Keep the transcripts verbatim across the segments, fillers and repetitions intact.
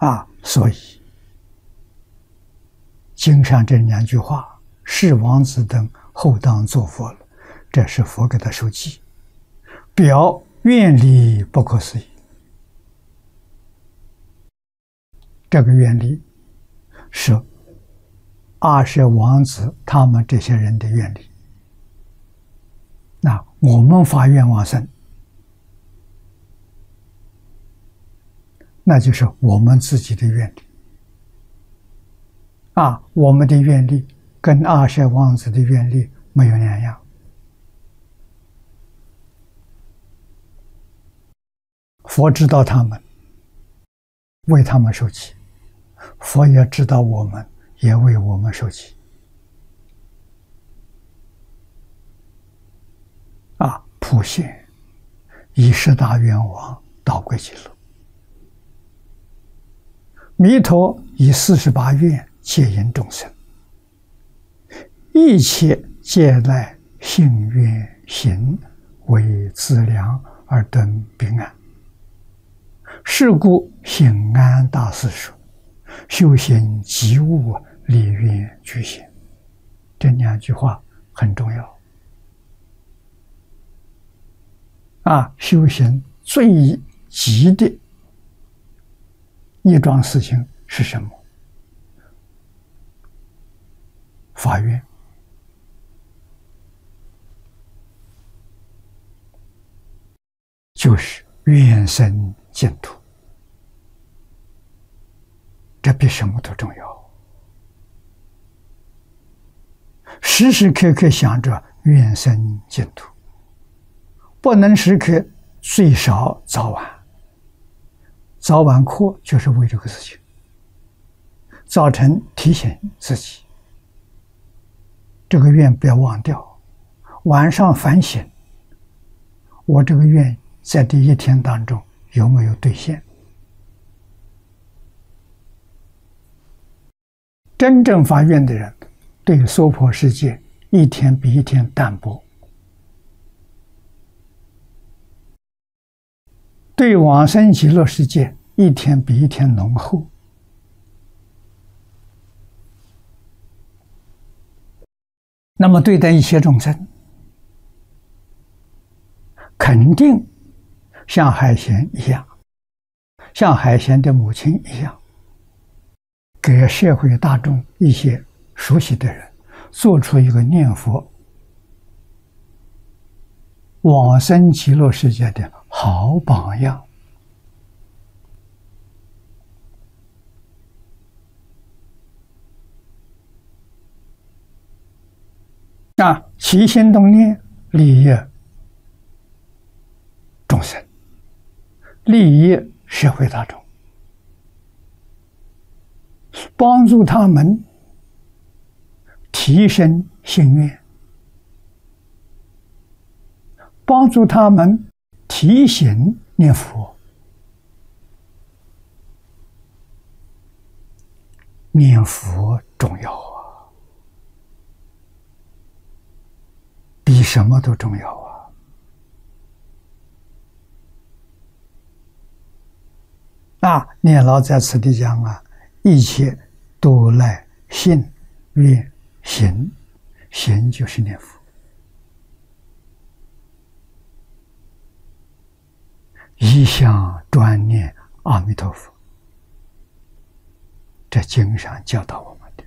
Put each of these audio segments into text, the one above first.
啊，所以经上这两句话，是王子等后当作佛了，这是佛给他授记，表愿力不可思议。这个愿力是阿舍王子他们这些人的愿力。那我们发愿往生，那就是我们自己的愿力啊，我们的愿力跟阿舍王子的愿力没有两样。佛知道他们，为他们受记；佛也知道我们，也为我们受记。啊，普现以十大愿王导归极乐，弥陀以四十八愿接引众生，一切皆赖信愿行为资粮而得彼岸。是故行安大师说：修行即悟离愿具现。这两句话很重要啊！修行最急的一桩事情是什么？发愿。就是愿生净土，这比什么都重要。时时刻刻想着愿生净土，不能时刻，最少早晚。早晚课就是为这个事情。早晨提醒自己，这个愿不要忘掉。晚上反省，我这个愿在这一天当中有没有兑现？真正发愿的人，对娑婆世界一天比一天淡薄，对往生极乐世界一天比一天浓厚。那么对待一切众生，肯定像海贤一样，像海贤的母亲一样，给社会大众一些熟悉的人做出一个念佛往生极乐世界的好榜样。啊，起心动念，利益众生，利益社会大众，帮助他们提升心愿，帮助他们提醒念佛。念佛重要啊，比什么都重要啊！啊，念老在此地讲啊，一切都赖信愿行，行就是念佛。一向专念阿弥陀佛，这经上教导我们的。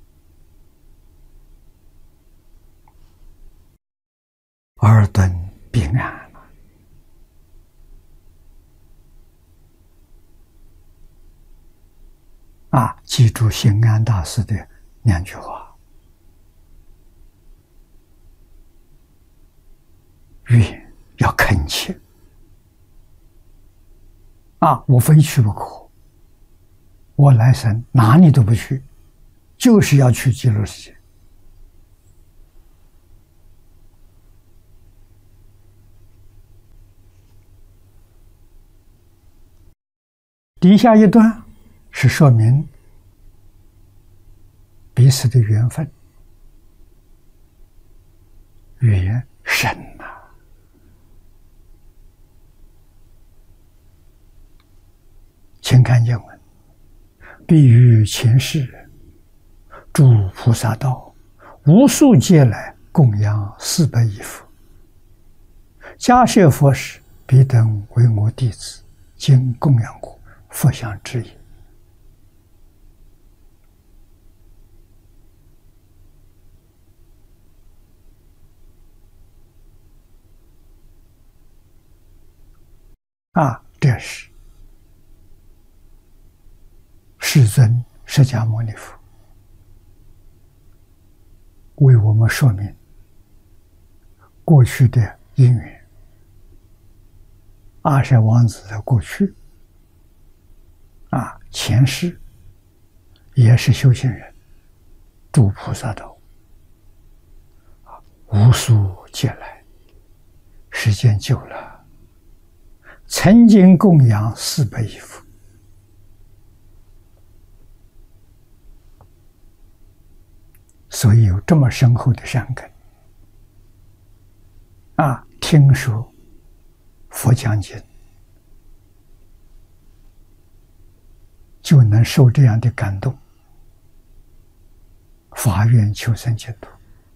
尔等彼岸啊！记住心安大师的两句话：愿要恳切啊！我非去不可，我来生哪里都不去，就是要去极乐世界。底下一段是说明彼此的缘分，缘深啊！请看经文： 必于前世，诸菩萨道，无数劫来供养四百亿佛。迦叶佛时，彼等为我弟子，今供养过，佛想之也。啊，这是世尊释迦牟尼佛为我们说明过去的因缘。阿舍王子的过去，啊，前世也是修行人，诸菩萨道，无数劫来，时间久了，曾经供养四百亿佛。所以有这么深厚的善根啊！听说佛讲经，就能受这样的感动，发愿求生净土，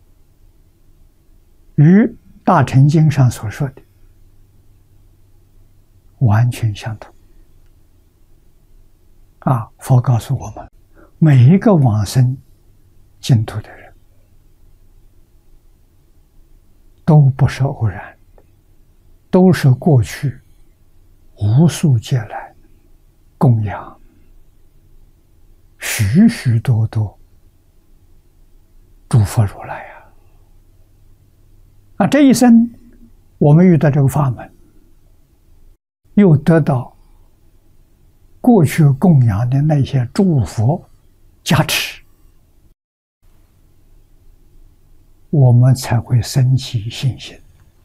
与大乘经上所说的完全相同。啊，佛告诉我们，每一个往生净土的人，都不是偶然，都是过去无数劫来供养许许多多诸佛如来啊！啊，这一生我们遇到这个法门，又得到过去供养的那些诸佛加持，我们才会升起信心，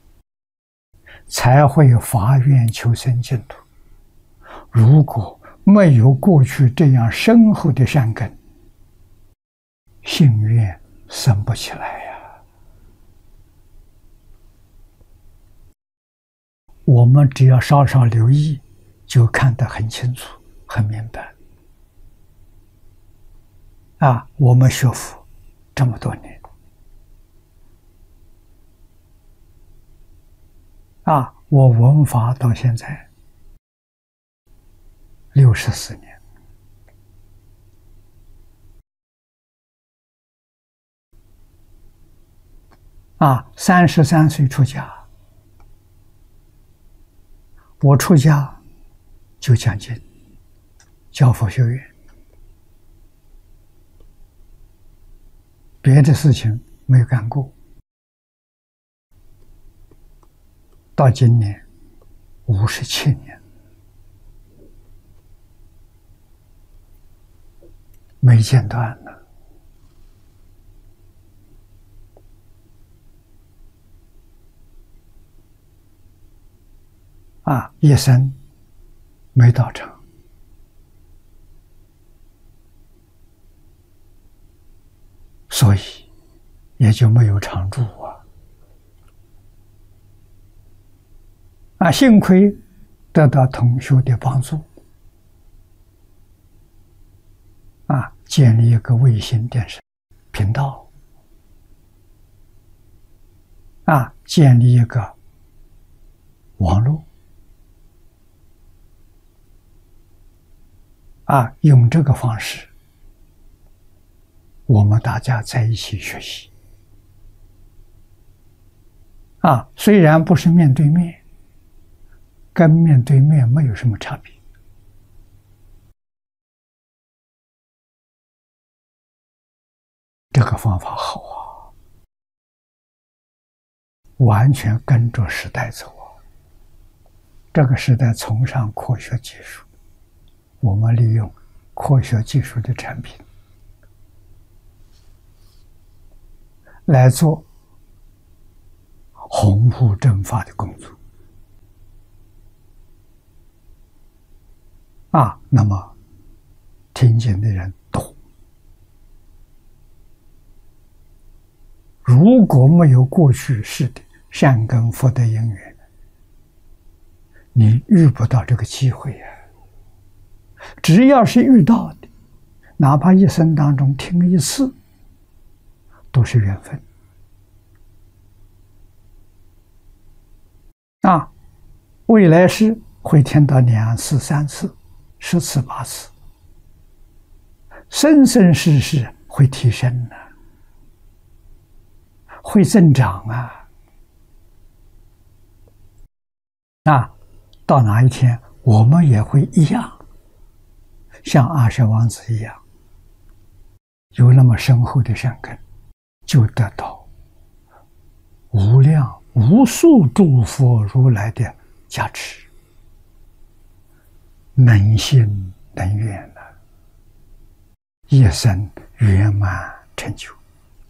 才会发愿求生净土。如果没有过去这样深厚的善根，信愿生不起来呀。我们只要稍稍留意，就看得很清楚、很明白。啊，我们学佛这么多年，啊，我闻法到现在六十四年，啊，三十三岁出家，我出家就讲经，教佛学院，别的事情没有干过。到今年五十七年，没间断了。啊，一生没到场，所以也就没有常住啊。啊，幸亏得到同学的帮助，啊，建立一个卫星电视频道，啊，建立一个网络，啊，用这个方式，我们大家在一起学习。啊，虽然不是面对面，跟面对面没有什么差别。这个方法好啊，完全跟着时代走啊。这个时代崇尚科学技术，我们利用科学技术的产品来做弘护正法的工作。啊，那么听经的人多。如果没有过去世的善根福德因缘，你遇不到这个机会呀。只要是遇到的， 哪怕一生当中听一次，都是缘分。啊，未来世会听到两次、三次、十次、八次，生生世世会提升呢、啊，会增长啊！啊，到哪一天我们也会一样，像阿舍王子一样，有那么深厚的善根，就得到无量无数诸佛如来的加持，能信能愿了，一生圆满成就。